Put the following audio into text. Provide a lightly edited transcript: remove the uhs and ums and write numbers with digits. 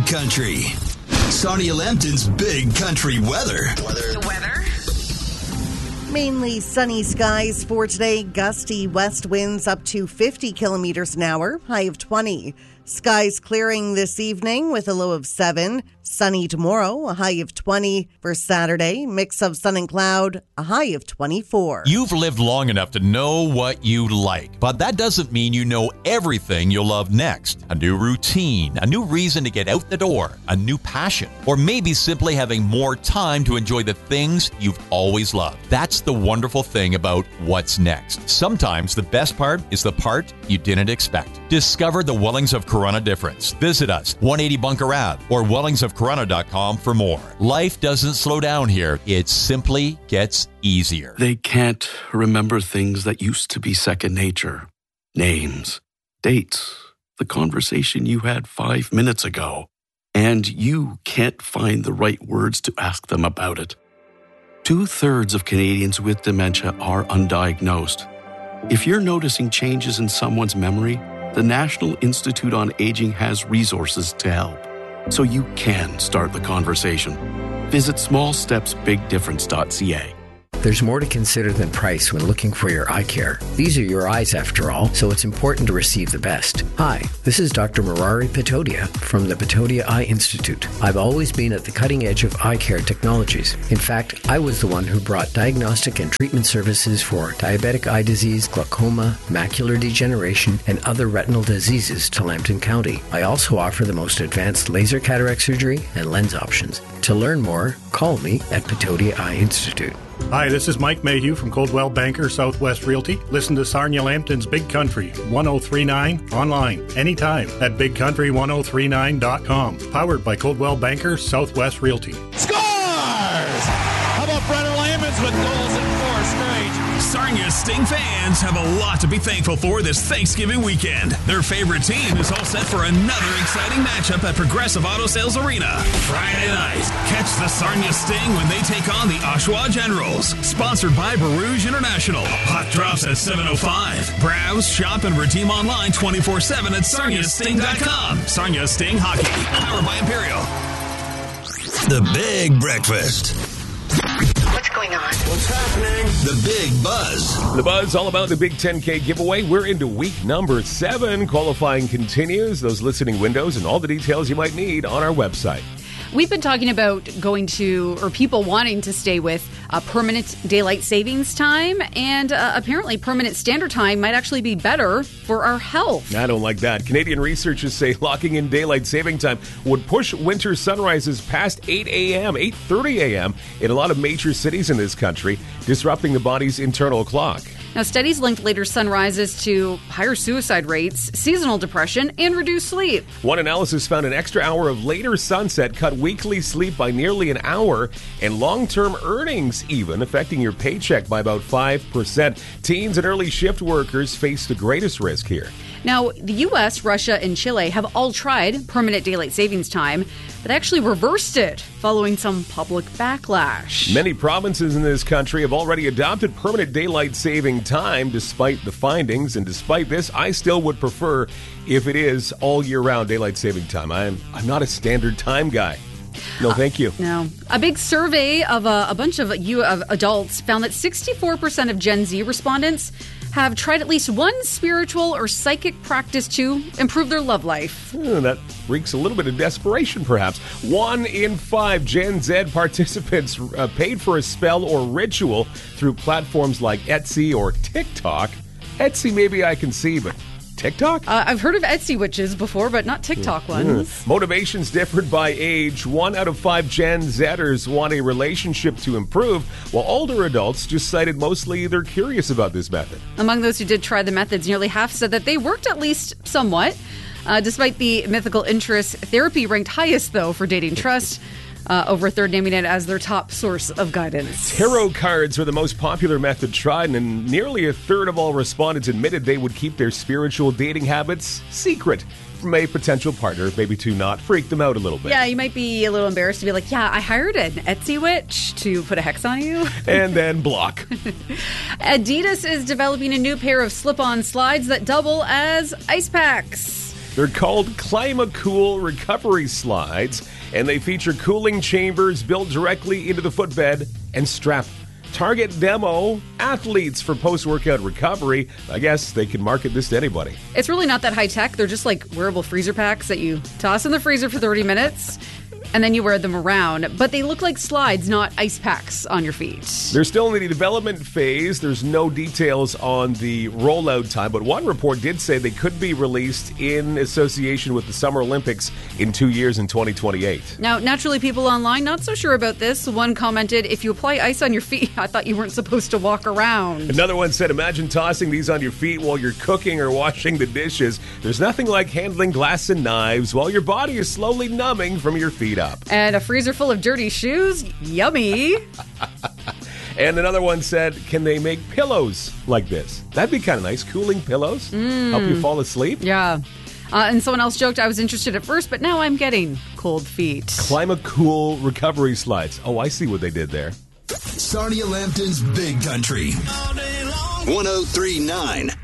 Big Country. Sonia Lambton's Big Country weather. The weather? Mainly sunny skies for today. Gusty west winds up to 50 kilometers an hour, high of 20. Skies clearing this evening with a low of 7. Sunny tomorrow, a high of 20. For Saturday, mix of sun and cloud, a high of 24. You've lived long enough to know what you like, but that doesn't mean you know everything you'll love next. A new routine, a new reason to get out the door, a new passion, or maybe simply having more time to enjoy the things you've always loved. That's the wonderful thing about what's next. Sometimes the best part is the part you didn't expect. Discover the Wellings of Corunna difference. Visit us, 180 Bunker Ave, or wellingsofcorunna.com for more. Life doesn't slow down here. It simply gets easier. They can't remember things that used to be second nature. Names, dates, the conversation you had 5 minutes ago. And you can't find the right words to ask them about it. 2/3 of Canadians with dementia are undiagnosed. If you're noticing changes in someone's memory, the National Institute on Aging has resources to help, so you can start the conversation. Visit smallstepsbigdifference.ca. There's more to consider than price when looking for your eye care. These are your eyes, after all, so it's important to receive the best. Hi, this is Dr. Murari Patodia from the Patodia Eye Institute. I've always been at the cutting edge of eye care technologies. In fact, I was the one who brought diagnostic and treatment services for diabetic eye disease, glaucoma, macular degeneration, and other retinal diseases to Lambton County. I also offer the most advanced laser cataract surgery and lens options. To learn more, call me at Patodia Eye Institute. Hi, this is Mike Mayhew from Coldwell Banker Southwest Realty. Listen to Sarnia Lambton's Big Country 1039 online anytime at bigcountry1039.com. Powered by Coldwell Banker Southwest Realty. Scores! How about Brenner Lamons with goals in 4 straight? Sarnia Sting fans have a lot to be thankful for this Thanksgiving weekend. Their favorite team is all set for another exciting matchup at Progressive Auto Sales Arena. Friday night, catch the Sarnia Sting when they take on the Oshawa Generals. Sponsored by Barouge International. Hot drops at 7:05. Browse, shop, and redeem online 24/7 at sarniasting.com. Sarnia Sting Hockey. Powered by Imperial. The Big Breakfast. What's going on? What's happening? The Big Buzz. The Buzz, all about the Big 10K giveaway. We're into week number 7. Qualifying continues. Those listening windows and all the details you might need on our website. We've been talking about going to, or people wanting to stay with permanent daylight savings time, and apparently permanent standard time might actually be better for our health. I don't like that. Canadian researchers say locking in daylight saving time would push winter sunrises past 8 a.m., 8:30 a.m. in a lot of major cities in this country, disrupting the body's internal clock. Now, studies linked later sunrises to higher suicide rates, seasonal depression, and reduced sleep. One analysis found an extra hour of later sunset cut weekly sleep by nearly an hour, and long-term earnings even, affecting your paycheck by about 5%. Teens and early shift workers face the greatest risk here. Now, the U.S., Russia, and Chile have all tried permanent daylight savings time, but actually reversed it following some public backlash. Many provinces in this country have already adopted permanent daylight saving time despite the findings, and despite this, I still would prefer if it is all year round daylight saving time. I'm not a standard time guy. No, thank you. No. A big survey of a bunch of adults found that 64% of Gen Z respondents have tried at least one spiritual or psychic practice to improve their love life. That reeks a little bit of desperation, perhaps. 1 in 5 Gen Z participants paid for a spell or ritual through platforms like Etsy or TikTok. Etsy, maybe I can see, but TikTok? I've heard of Etsy witches before, but not TikTok ones. Motivations differed by age. 1 out of 5 Gen Zers want a relationship to improve, while older adults just cited mostly they're curious about this method. Among those who did try the methods, nearly half said that they worked at least somewhat. Despite the mythical interest, therapy ranked highest, though, for dating trust. Over a third naming it as their top source of guidance. Tarot cards were the most popular method tried, and nearly a third of all respondents admitted they would keep their spiritual dating habits secret from a potential partner, maybe to not freak them out a little bit. Yeah, you might be a little embarrassed to be like, yeah, I hired an Etsy witch to put a hex on you. And then block. Adidas is developing a new pair of slip-on slides that double as ice packs. They're called Climacool recovery slides, and they feature cooling chambers built directly into the footbed and strap. Target demo athletes for post-workout recovery. I guess they can market this to anybody. It's really not that high tech. They're just like wearable freezer packs that you toss in the freezer for 30 minutes. And then you wear them around. But they look like slides, not ice packs on your feet. They're still in the development phase. There's no details on the rollout time. But one report did say they could be released in association with the Summer Olympics in 2 years in 2028. Now, naturally, people online not so sure about this. One commented, if you apply ice on your feet, I thought you weren't supposed to walk around. Another one said, imagine tossing these on your feet while you're cooking or washing the dishes. There's nothing like handling glass and knives while your body is slowly numbing from your feet up. And a freezer full of dirty shoes? Yummy. And another one said, can they make pillows like this? That'd be kind of nice. Cooling pillows. Help you fall asleep. Yeah. And someone else joked I was interested at first, but now I'm getting cold feet. Climacool recovery slides. Oh, I see what they did there. Sarnia Lambton's Big Country. 103.9